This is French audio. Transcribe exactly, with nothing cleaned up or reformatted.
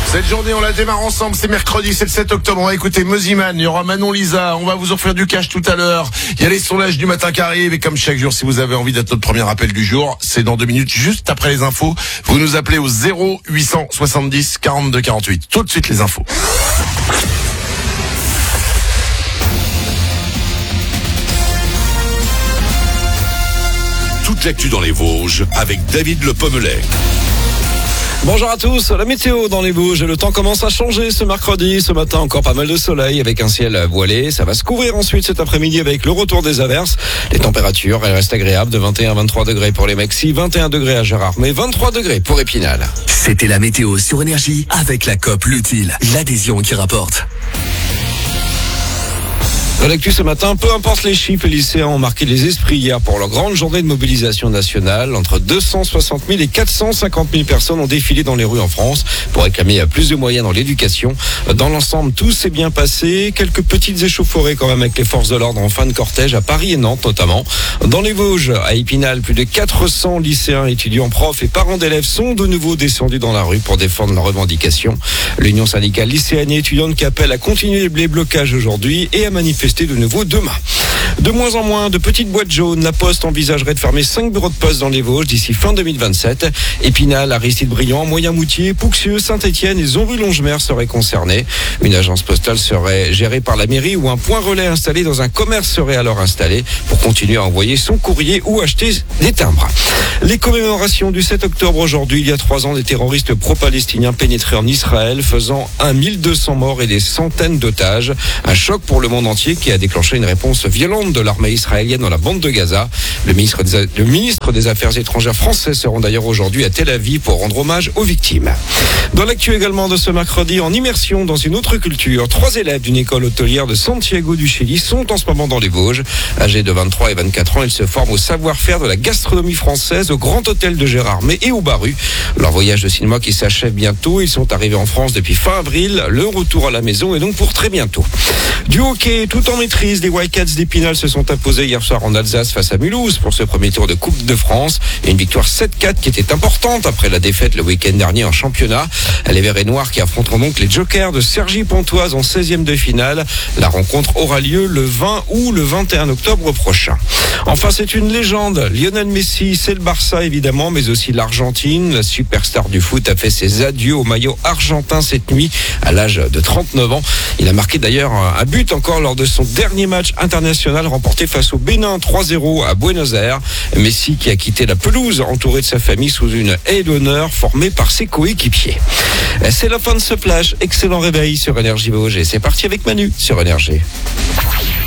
Cette journée, on la démarre ensemble. C'est mercredi, c'est le sept octobre. On va écouter Moziman, il y aura Manon Lisa. On va vous offrir du cash tout à l'heure. Il y a les sondages du matin qui arrivent. Et comme chaque jour, si vous avez envie d'être notre premier appel du jour, c'est dans deux minutes, juste après les infos. Vous nous appelez au zéro huit cent soixante-dix quarante-deux quarante-huit. Tout de suite les infos. Toute l'actu dans les Vosges avec David Le Pommelet. Bonjour à tous, la météo dans les Vosges, le temps commence à changer ce mercredi. Ce matin, encore pas mal de soleil avec un ciel voilé. Ça va se couvrir ensuite cet après-midi avec le retour des averses. Les températures, elles restent agréables de vingt et un à vingt-trois degrés pour les Maxi, vingt et un degrés à Gérardmer, vingt-trois degrés pour Épinal. C'était la météo sur Énergie avec la C O P L'Utile, l'adhésion qui rapporte. Dans l'actu ce matin, peu importe les chiffres, les lycéens ont marqué les esprits hier pour leur grande journée de mobilisation nationale. Entre deux cent soixante mille et quatre cent cinquante mille personnes ont défilé dans les rues en France pour réclamer plus de moyens dans l'éducation. Dans l'ensemble, tout s'est bien passé. Quelques petites échauffourées quand même avec les forces de l'ordre en fin de cortège à Paris et Nantes notamment. Dans les Vosges, à Épinal, plus de quatre cents lycéens, étudiants, profs et parents d'élèves sont de nouveau descendus dans la rue pour défendre leurs revendications. L'Union syndicale lycéenne et étudiante qui appelle à continuer les blocages aujourd'hui et à manifester de nouveau demain. De moins en moins de petites boîtes jaunes. La Poste envisagerait de fermer cinq bureaux de poste dans les Vosges d'ici fin deux mille vingt-sept. Épinal, Aristide-Briand, Moyen-Moutier, Pouxieux, Saint-Étienne et Zonru-Longemer seraient concernés. Une agence postale serait gérée par la mairie ou un point relais installé dans un commerce serait alors installé pour continuer à envoyer son courrier ou acheter des timbres. Les commémorations du sept octobre aujourd'hui. Il y a trois ans, des terroristes pro-palestiniens pénétraient en Israël, faisant mille deux cents morts et des centaines d'otages. Un choc pour le monde entier qui a déclenché une réponse violente de l'armée israélienne dans la bande de Gaza. Le ministre des, le ministre des Affaires étrangères français se rend d'ailleurs aujourd'hui à Tel Aviv pour rendre hommage aux victimes. Dans l'actu également de ce mercredi, en immersion dans une autre culture, trois élèves d'une école hôtelière de Santiago du Chili sont en ce moment dans les Vosges. Âgés de vingt-trois et vingt-quatre ans, ils se forment au savoir-faire de la gastronomie française au Grand Hôtel de Gérardmer et au Barru. Leur voyage de cinéma qui s'achève bientôt. Ils sont arrivés en France depuis fin avril. Le retour à la maison est donc pour très bientôt. Du hockey, tout en maîtrise, les Wildcats d'Épinal se sont imposés hier soir en Alsace face à Mulhouse pour ce premier tour de Coupe de France. Et une victoire sept quatre qui était importante après la défaite le week-end dernier en championnat. Les Verts et Noirs qui affronteront donc les Jokers de Cergy-Pontoise en seizième de finale. La rencontre aura lieu le vingt ou le vingt et un octobre prochain. Enfin, c'est une légende. Lionel Messi, c'est le Barça évidemment, mais aussi l'Argentine. La superstar du foot a fait ses adieux au maillot argentin cette nuit à l'âge de trente-neuf ans. Il a marqué d'ailleurs un but encore lors de son dernier match international remporté face au Bénin trois zéro à Buenos Aires. Messi qui a quitté la pelouse entouré de sa famille sous une haie d'honneur formée par ses coéquipiers. C'est la fin de ce flash. Excellent réveil sur Énergie Vosges. C'est parti avec Manu sur Énergie.